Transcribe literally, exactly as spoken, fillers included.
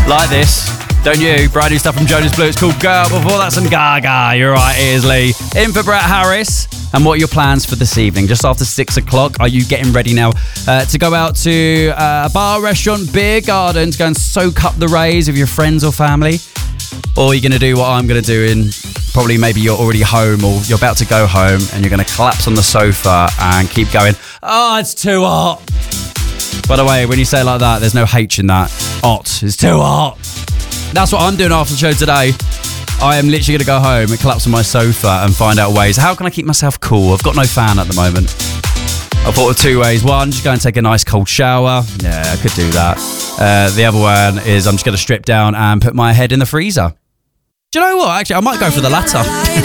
Like this, don't you? Brand new stuff from Jonas Blue. It's called Girl. Before that, some Gaga. You're right, here's Lee. In for Brett Harris. And what are your plans for this evening? Just after six o'clock, are you getting ready now uh, to go out to uh, a bar, restaurant, beer garden to go and soak up the rays with your friends or family? Or are you going to do what I'm going to do in probably maybe you're already home or you're about to go home and you're going to collapse on the sofa and keep going, oh, it's too hot. By the way, when you say it like that, there's no H in that. Hot. It's too hot. That's what I'm doing after the show today. I am literally going to go home and collapse on my sofa and find out ways. How can I keep myself cool? I've got no fan at the moment. I thought of two ways. One, just go and take a nice cold shower. Yeah, I could do that. Uh, the other one is I'm just going to strip down and put my head in the freezer. Do you know what? Actually, I might go for the latter.